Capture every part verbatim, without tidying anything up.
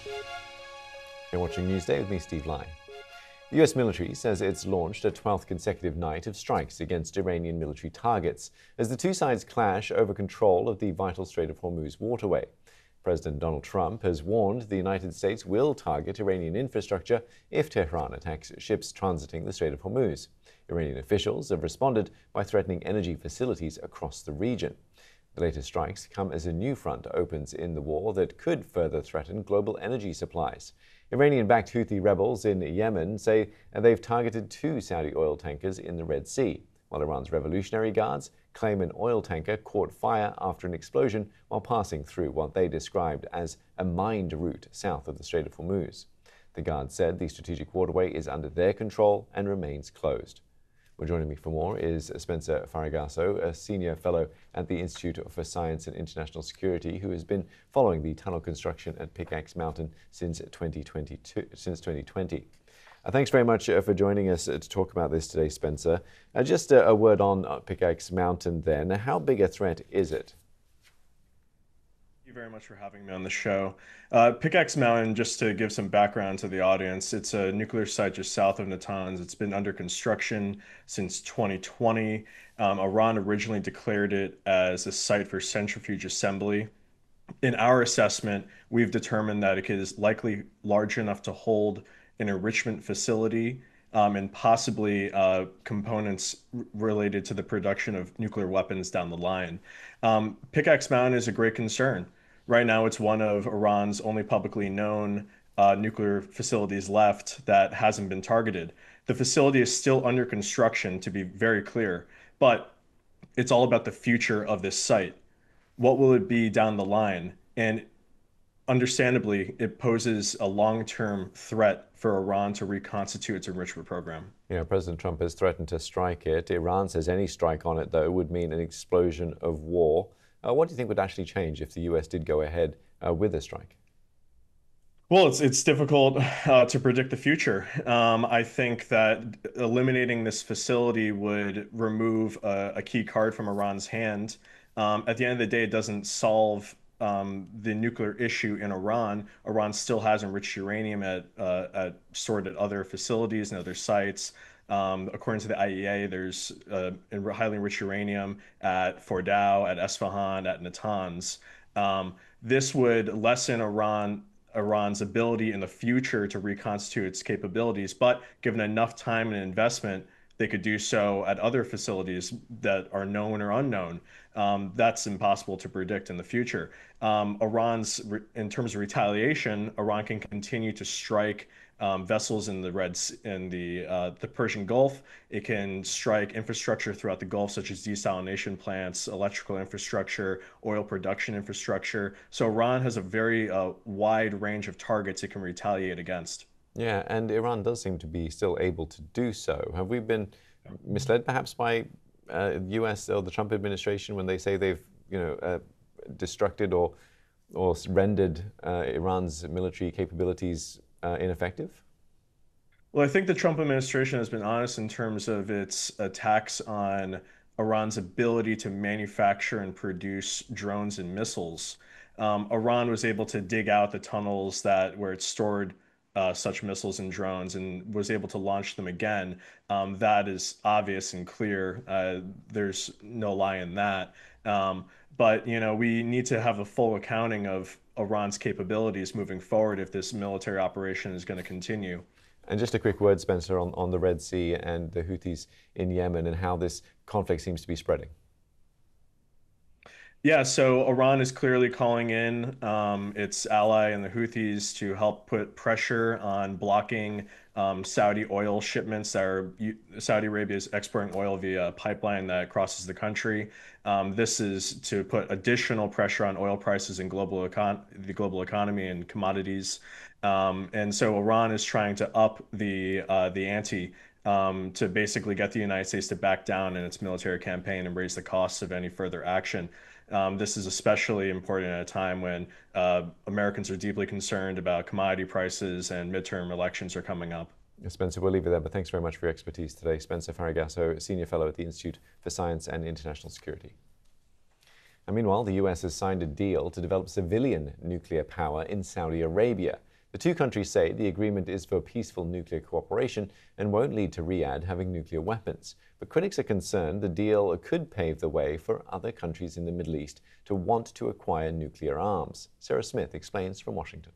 You're watching Newsday with me, Steve Lai. The U S military says it's launched a twelfth consecutive night of strikes against Iranian military targets as the two sides clash over control of the vital Strait of Hormuz waterway. President Donald Trump has warned the United States will target Iranian infrastructure if Tehran attacks ships transiting the Strait of Hormuz. Iranian officials have responded by threatening energy facilities across the region. The latest strikes come as a new front opens in the war that could further threaten global energy supplies. Iranian-backed Houthi rebels in Yemen say they've targeted two Saudi oil tankers in the Red Sea, while Iran's Revolutionary Guards claim an oil tanker caught fire after an explosion while passing through what they described as a mined route south of the Strait of Hormuz. The Guards said the strategic waterway is under their control and remains closed. Well, joining me for more is Spencer Faragasso, a senior fellow at the Institute for Science and International Security, who has been following the tunnel construction at Pickaxe Mountain since twenty twenty-two, since twenty twenty. Uh, thanks very much uh, for joining us uh, to talk about this today, Spencer. Uh, just uh, a word on uh, Pickaxe Mountain then. How big a threat is it? Thank you very much for having me on the show. Uh, Pickaxe Mountain, just to give some background to the audience, it's a nuclear site just south of Natanz. It's been under construction since twenty twenty. Um, Iran originally declared it as a site for centrifuge assembly. In our assessment, we've determined that it is likely large enough to hold an enrichment facility um, and possibly uh, components r- related to the production of nuclear weapons down the line. Um, Pickaxe Mountain is a great concern. Right now, it's one of Iran's only publicly known uh, nuclear facilities left that hasn't been targeted. The facility is still under construction, to be very clear, but it's all about the future of this site. What will it be down the line? And understandably, it poses a long-term threat for Iran to reconstitute its enrichment program. Yeah, President Trump has threatened to strike it. Iran says any strike on it, though, would mean an explosion of war. Uh, what do you think would actually change if the U S did go ahead uh, with a strike? Well, it's it's difficult uh, to predict the future. Um, I think that eliminating this facility would remove a, a key card from Iran's hand. Um, at the end of the day, it doesn't solve um, the nuclear issue in Iran. Iran still has enriched uranium at, uh, at stored at other facilities and other sites. Um, according to the I A E A, there's uh, en- highly enriched uranium at Fordow, at Esfahan, at Natanz. Um, this would lessen Iran Iran's ability in the future to reconstitute its capabilities, but given enough time and investment, they could do so at other facilities that are known or unknown. Um, that's impossible to predict in the future. Um, Iran's, in terms of retaliation, Iran can continue to strike um, vessels in the Red S- in the uh, the Persian Gulf. It can strike infrastructure throughout the Gulf, such as desalination plants, electrical infrastructure, oil production infrastructure. So Iran has a very uh, wide range of targets it can retaliate against. Yeah, and Iran does seem to be still able to do so. Have we been misled perhaps by uh, U S or the Trump administration when they say they've, you know, uh, destructed or or rendered uh, Iran's military capabilities uh, ineffective? Well, I think the Trump administration has been honest in terms of its attacks on Iran's ability to manufacture and produce drones and missiles. Um, Iran was able to dig out the tunnels that where it stored uh, such missiles and drones and was able to launch them again. Um, that is obvious and clear. Uh, there's no lie in that. Um, but you know, we need to have a full accounting of Iran's capabilities moving forward if this military operation is going to continue. And just a quick word, Spencer, on, on the Red Sea and the Houthis in Yemen and how this conflict seems to be spreading. Yeah, so Iran is clearly calling in um, its ally and the Houthis to help put pressure on blocking um, Saudi oil shipments that are U- Saudi Arabia is exporting oil via a pipeline that crosses the country. Um, this is to put additional pressure on oil prices and global econ- the global economy and commodities. Um, and so Iran is trying to up the uh, the ante um, to basically get the United States to back down in its military campaign and raise the costs of any further action. Um, this is especially important at a time when uh, Americans are deeply concerned about commodity prices and midterm elections are coming up. Spencer, we'll leave it there, but thanks very much for your expertise today. Spencer Faragasso, Senior Fellow at the Institute for Science and International Security. And meanwhile, the U S has signed a deal to develop civilian nuclear power in Saudi Arabia. The two countries say the agreement is for peaceful nuclear cooperation and won't lead to Riyadh having nuclear weapons. But critics are concerned the deal could pave the way for other countries in the Middle East to want to acquire nuclear arms. Sarah Smith explains from Washington.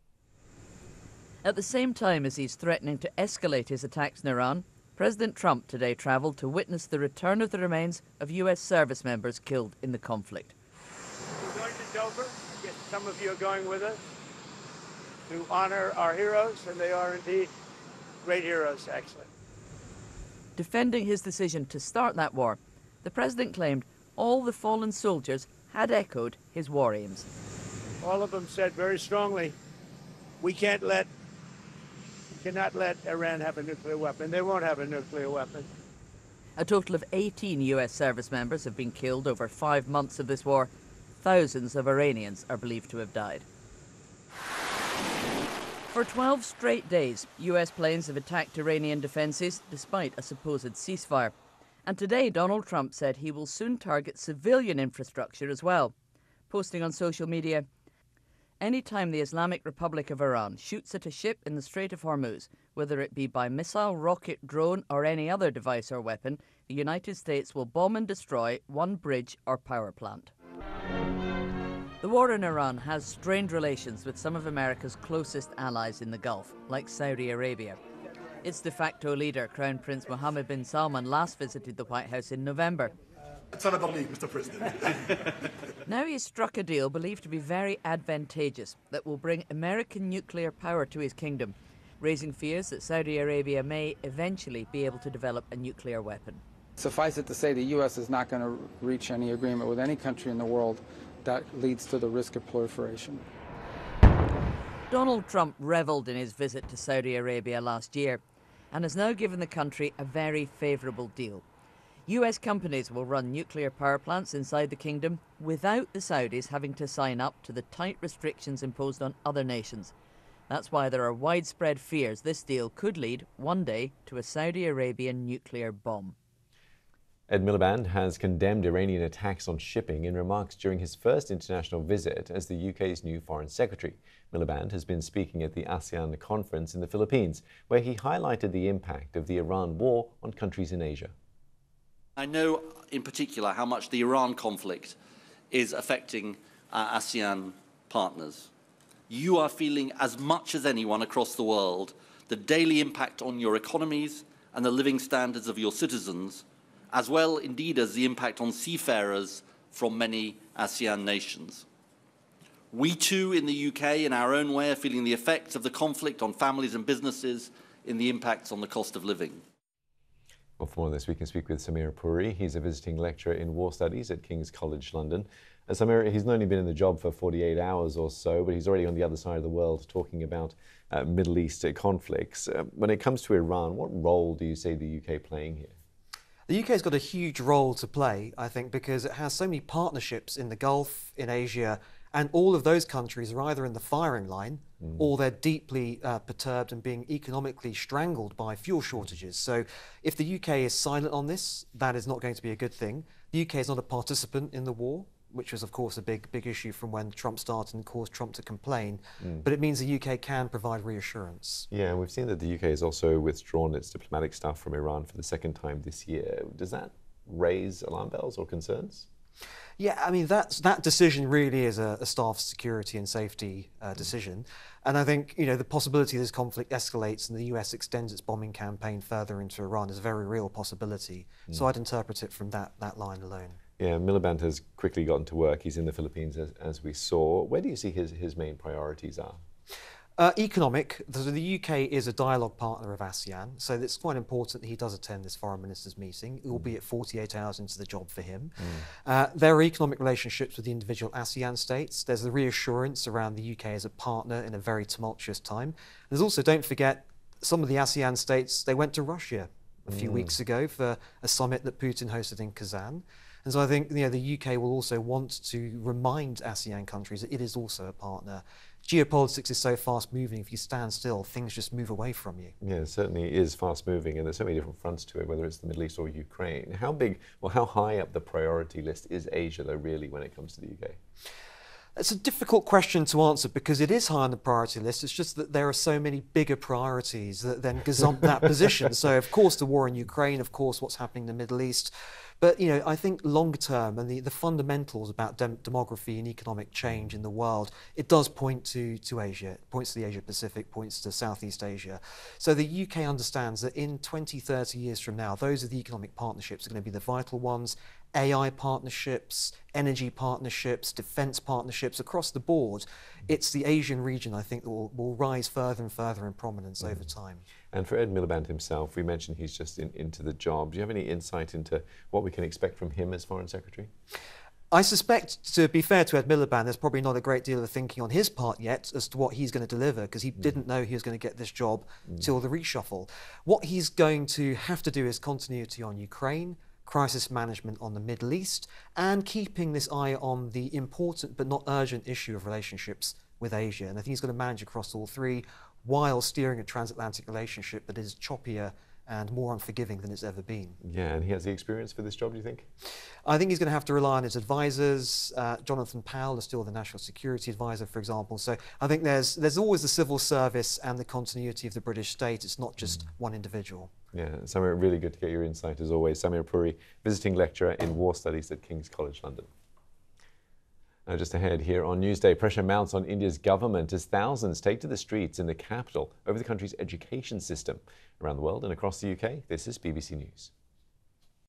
At the same time as he's threatening to escalate his attacks in Iran, President Trump today travelled to witness the return of the remains of U S service members killed in the conflict. We're going to Dover. Yes, some of you are going with us to honor our heroes, and they are indeed great heroes, actually. Defending his decision to start that war, the president claimed all the fallen soldiers had echoed his war aims. All of them said very strongly, we can't let, we cannot let Iran have a nuclear weapon. They won't have a nuclear weapon. A total of eighteen U S service members have been killed over five months of this war. Thousands of Iranians are believed to have died. For twelve straight days, U S planes have attacked Iranian defences despite a supposed ceasefire. And today, Donald Trump said he will soon target civilian infrastructure as well, posting on social media, "Anytime the Islamic Republic of Iran shoots at a ship in the Strait of Hormuz, whether it be by missile, rocket, drone or any other device or weapon, the United States will bomb and destroy one bridge or power plant." The war in Iran has strained relations with some of America's closest allies in the Gulf, like Saudi Arabia. Its de facto leader, Crown Prince Mohammed bin Salman, last visited the White House in November. It's another league, Mister President. Now he's struck a deal believed to be very advantageous that will bring American nuclear power to his kingdom, raising fears that Saudi Arabia may eventually be able to develop a nuclear weapon. Suffice it to say, the U S is not going to reach any agreement with any country in the world that leads to the risk of proliferation. Donald Trump revelled in his visit to Saudi Arabia last year and has now given the country a very favourable deal. U S companies will run nuclear power plants inside the kingdom without the Saudis having to sign up to the tight restrictions imposed on other nations. That's why there are widespread fears this deal could lead one day to a Saudi Arabian nuclear bomb. Ed Miliband has condemned Iranian attacks on shipping in remarks during his first international visit as the U K's new Foreign Secretary. Miliband has been speaking at the ASEAN conference in the Philippines, where he highlighted the impact of the Iran war on countries in Asia. I know in particular how much the Iran conflict is affecting our ASEAN partners. You are feeling as much as anyone across the world the daily impact on your economies and the living standards of your citizens, as well indeed as the impact on seafarers from many ASEAN nations. We too in the U K in our own way are feeling the effects of the conflict on families and businesses in the impacts on the cost of living. Well, for more on this, we can speak with Samir Puri. He's a visiting lecturer in war studies at King's College London. Uh, Samir, he's not only been in the job for forty-eight hours or so, but he's already on the other side of the world talking about uh, Middle East uh, conflicts. Uh, when it comes to Iran, what role do you see the U K playing here? The U K's got a huge role to play, I think, because it has so many partnerships in the Gulf, in Asia, and all of those countries are either in the firing line mm. or they're deeply uh, perturbed and being economically strangled by fuel shortages. So if the U K is silent on this, that is not going to be a good thing. The U K is not a participant in the war, which was, of course, a big, big issue from when Trump started and caused Trump to complain. Mm. But it means the U K can provide reassurance. Yeah, and we've seen that the U K has also withdrawn its diplomatic staff from Iran for the second time this year. Does that raise alarm bells or concerns? Yeah, I mean, that's, that decision really is a, a staff security and safety uh, decision. And I think, you know, the possibility this conflict escalates and the U S extends its bombing campaign further into Iran is a very real possibility. Mm. So I'd interpret it from that, that line alone. Yeah, Miliband has quickly gotten to work. He's in the Philippines, as, as we saw. Where do you see his, his main priorities are? Uh, economic. The, the U K is a dialogue partner of ASEAN, so it's quite important that he does attend this foreign ministers' meeting, mm. albeit forty-eight hours into the job for him. Mm. Uh, there are economic relationships with the individual ASEAN states. There's the reassurance around the U K as a partner in a very tumultuous time. There's also, don't forget, some of the ASEAN states, they went to Russia a few mm. weeks ago for a summit that Putin hosted in Kazan. And so I think, you know, the U K will also want to remind ASEAN countries that it is also a partner. Geopolitics is so fast moving, if you stand still, things just move away from you. Yeah, it certainly is fast moving, and there's so many different fronts to it, whether it's the Middle East or Ukraine. How big, well, how high up the priority list is Asia, though, really, when it comes to the U K? It's a difficult question to answer because it is high on the priority list. It's just that there are so many bigger priorities that then gazump that position. So, of course, the war in Ukraine, of course, what's happening in the Middle East. But, you know, I think longer term and the, the fundamentals about dem demography and economic change in the world, it does point to, to Asia. It points to the Asia Pacific, points to Southeast Asia. So the U K understands that in twenty, thirty years from now, those are the economic partnerships are going to be the vital ones. A I partnerships, energy partnerships, defence partnerships across the board. It's the Asian region, I think, that will, will rise further and further in prominence mm. over time. And for Ed Miliband himself, we mentioned he's just in, into the job. Do you have any insight into what we can expect from him as Foreign Secretary? I suspect, to be fair to Ed Miliband, there's probably not a great deal of thinking on his part yet as to what he's going to deliver, because he mm. didn't know he was going to get this job mm. till the reshuffle. What he's going to have to do is continuity on Ukraine, crisis management on the Middle East, and keeping this eye on the important but not urgent issue of relationships with Asia. And I think he's going to manage across all three while steering a transatlantic relationship that is choppier and more unforgiving than it's ever been. Yeah, and he has the experience for this job, do you think? I think he's going to have to rely on his advisors. Uh, Jonathan Powell is still the National Security Advisor, for example. So I think there's, there's always the civil service and the continuity of the British state. It's not just mm. one individual. Yeah, Samir, really good to get your insight as always. Samir Puri, visiting lecturer in War Studies at King's College London. Now just ahead here on Newsday, pressure mounts on India's government as thousands take to the streets in the capital over the country's education system. Around the world and across the U K, this is B B C News.